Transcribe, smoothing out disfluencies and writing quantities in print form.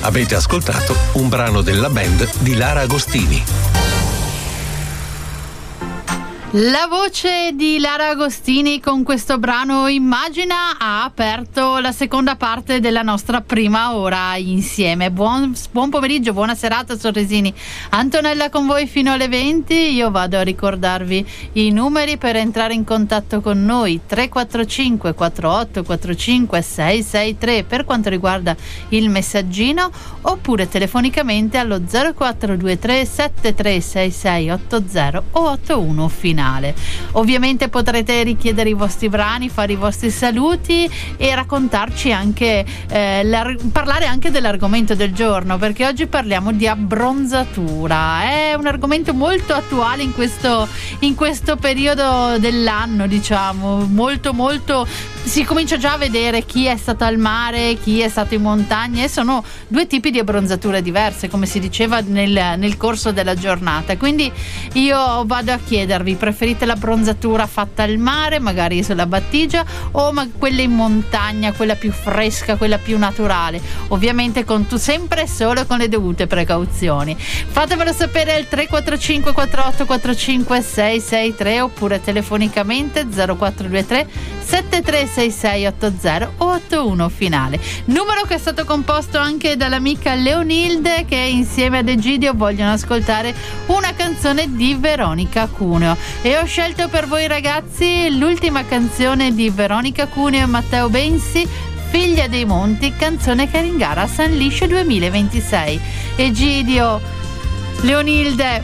Avete ascoltato un brano della band di Lara Agostini. La voce di Lara Agostini con questo brano Immagina ha aperto la seconda parte della nostra prima ora insieme. Buon pomeriggio, buona serata sorrisini. Antonella con voi fino alle 20. Io vado a ricordarvi i numeri per entrare in contatto con noi: 345 48 45 663 per quanto riguarda il messaggino, oppure telefonicamente allo 0423 7366 80 o 81 finale. Ovviamente potrete richiedere i vostri brani, fare i vostri saluti e raccontarci anche parlare anche dell'argomento del giorno, perché oggi parliamo di abbronzatura. È un argomento molto attuale in questo periodo dell'anno, diciamo, molto si comincia già a vedere chi è stato al mare, chi è stato in montagna, e sono due tipi di abbronzature diverse, come si diceva nel corso della giornata. Quindi io vado a chiedervi: preferite l'abbronzatura fatta al mare, magari sulla battigia, o quella in montagna, quella più fresca, quella più naturale? Ovviamente sempre solo con le dovute precauzioni. Fatemelo sapere al 345 48 45 663 oppure telefonicamente 0423 736680 o 81 finale, numero che è stato composto anche dall'amica Leonilde, che insieme ad Egidio vogliono ascoltare una canzone di Veronica Cuneo, e ho scelto per voi ragazzi l'ultima canzone di Veronica Cuneo e Matteo Bensi, Figlia dei Monti, canzone che era in gara a San Liscio 2026. Egidio, Leonilde,